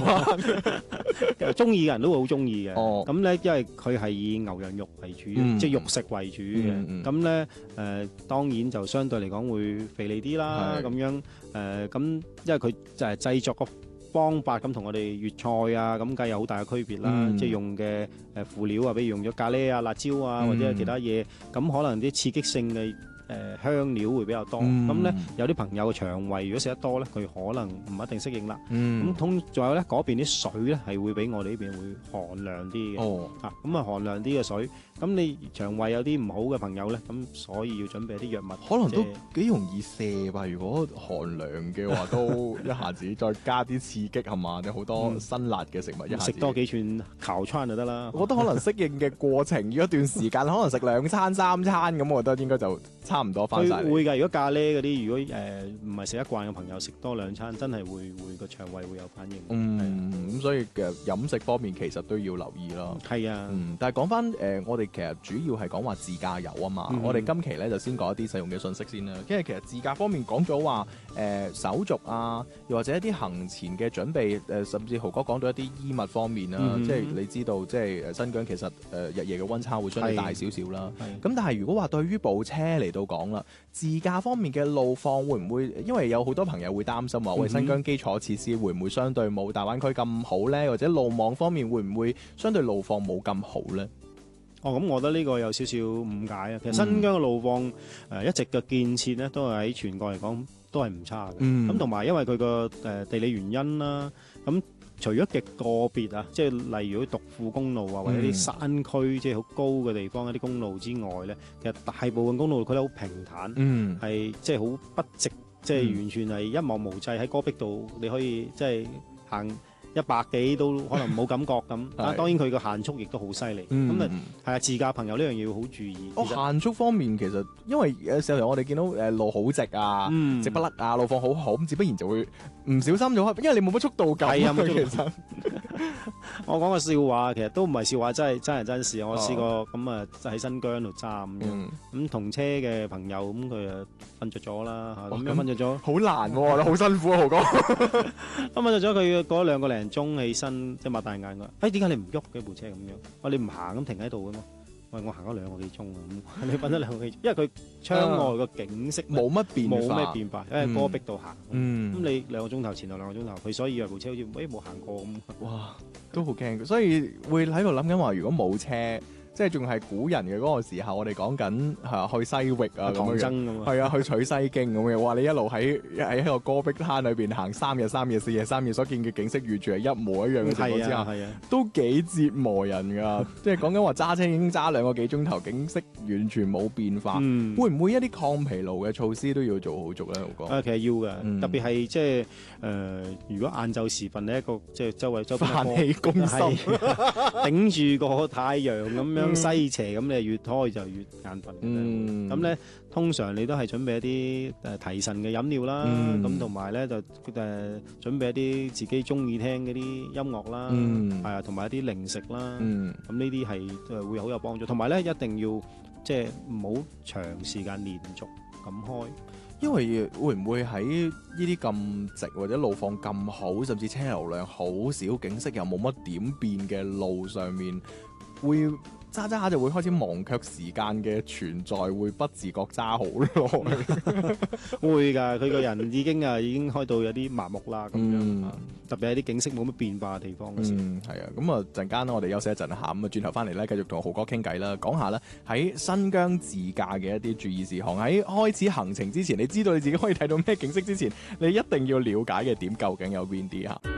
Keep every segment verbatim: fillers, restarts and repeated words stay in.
灣，中意嘅人都會好中意嘅。 哦咁咧，因為佢係以牛羊肉為主， 嗯即係肉食為主嗯嗯嘅。咁咧誒，當然就相對嚟講會肥膩啲啦。 係咁樣誒，咁因為佢就係製作個方法咁同我哋粵菜啊，咁梗係有好大嘅區別啦。 嗯即係用嘅誒輔料啊，比如用咗咖喱啊、辣椒啊，或者係其他嘢，咁可能啲刺激性嘅誒香料會比較多。 嗯咁咧有啲朋友嘅腸胃如果食得多咧，佢可能唔一定適應啦。咁嗯， 通仲有咧，嗰邊啲水咧係會比我哋呢邊會寒涼啲嘅。 哦， 啊，咁啊寒涼啲嘅水，咁你腸胃有啲唔好嘅朋友咧，咁所以要準備一啲藥物， 可能都即係幾容易瀉吧。如果寒涼嘅話，都一下子再加啲刺激係嘛，有好多嗯辛辣嘅食物，一下子食多幾串烤串就得啦。 我覺得可能適應嘅過程，如果一段時間可能食兩餐三餐咁，我覺得應該就差唔多翻晒嚟。 佢會㗎，如果咖喱嗰啲，如果誒唔係食得慣嘅朋友，食多兩餐真係會會個腸胃會有反應。 嗯，咁所以嘅飲食方面其實都要留意啦。 係啊， 嗯，但係講翻誒，我哋其實主要係講話自駕遊啊嘛。 嗯我哋今期咧就先講一啲實用嘅信息先啦。因為其實自駕方面講咗話誒手續啊，又或者一啲行前嘅準備，誒、呃、甚至豪哥講到一啲衣物方面啦、啊， 嗯即係你知道，即係誒新疆其實誒、呃、日夜嘅溫差會相對大少少啦。 係咁但係如果話對於部車嚟到講啦，自駕方面嘅路況會唔會？因為有好多朋友會擔心話，喂、 嗯哼新疆基礎設施會唔會相對冇大灣區咁好呢？或者路網方面會唔會相對路況冇咁好呢？ 哦，咁我覺得呢個有少少誤解啊。其實新疆嘅路況誒、呃、一直嘅建設咧，都係喺全國嚟講都係唔差嘅。 嗯咁同埋因為佢個誒地理原因啦，咁除咗極個別啊，即係例如啲獨庫公路啊，或者啲山區即係好高嘅地方一啲公路之外咧，其實大部分公路佢都好平坦， 嗯係即係好筆直，即係完全係一望無際喺戈壁度，你可以即係行一百幾都可能冇感覺咁。啊，當然佢個限速亦都好犀利。 嗯咁啊係啊，自駕朋友呢樣嘢要好注意。 哦， 其實限速方面其實因為有時候我哋見到誒路好直啊， 嗯直不甩啊，路況好好，咁自不然就會唔小心咗，因為你冇乜速度感。 係啊冇速度其實我講個笑話，其實都唔係笑話，真係真係真事。我試哦過咁啊，喺新疆度揸咁樣， 嗯， 咁同車嘅朋友咁佢啊瞓着咗啦嚇，咁樣咁瞓着咗， 好難喎，好辛苦啊，豪哥。 咁瞓着咗佢過咗兩個零鐘起身，即係擘大眼㗎。誒點解你唔喐嘅部車咁樣？我話你唔行咁停喺度㗎嘛？喂，我行咗兩個幾鐘啊，咁你瞓咗兩個幾鐘，因為佢窗外個景色呢冇乜變化， 冇咩變化，因為戈壁度行。 嗯， 咁你兩個鐘頭前後兩個鐘頭，佢所以以為部車好似誒冇行過咁。 哇，都好驚，所以會喺度諗緊話，如果冇車，即係仲係古人嘅嗰個時候，我哋講緊係去西域啊咁唐樣嘅。 僧咁啊。 係啊，去取西經咁嘅，哇！你一路喺喺一個戈壁灘裏邊行三日三夜四夜三夜，所見嘅景色完全係一模一樣嘅情況之下， 係啊係啊。 都幾折磨人噶。即係講緊話揸車已經揸兩個幾鐘頭，景色完全冇變化。 嗯。 會唔會一啲抗疲勞嘅措施都要做好足咧？豪哥， 啊，其實要嘅， 嗯特別係即係誒，如果晏晝時分你一個即係周圍周邊飯氣攻心， 係頂住個太陽咁樣嗯西斜，咁你越開就越眼瞓。 嗯咁咧通常你都係準備一啲誒提神嘅飲料啦， 嗯咁同埋咧就誒準備一啲自己中意聽嗰啲音樂啦， 嗯係啊，同埋一啲零食啦。 嗯咁呢啲係誒會好有幫助，同埋咧一定要即係唔好長時間連續咁開。 因為會唔會喺呢啲咁直或者路況咁好，甚至車流量好少，景色又冇乜點變嘅路上面，會揸揸下就會開始忘卻時間嘅存在，會不自覺揸好耐。 會㗎，佢個人已經啊已經開到有啲麻木啦咁樣、 嗯啊，特別係啲景色冇乜變化嘅地方嘅時候。 嗯，係啊，咁啊陣間我哋休息一陣嚇，咁啊轉頭翻嚟咧，繼續同豪哥傾偈啦，講下咧喺新疆自駕嘅一啲注意事項。喺開始行程之前，你知道你自己可以睇到咩景色之前，你一定要了解嘅點究竟有邊啲嚇？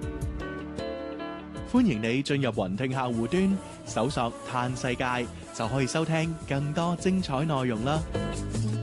歡迎你進入雲聽客戶端，搜索嘆世界，就可以收聽更多精彩內容啦。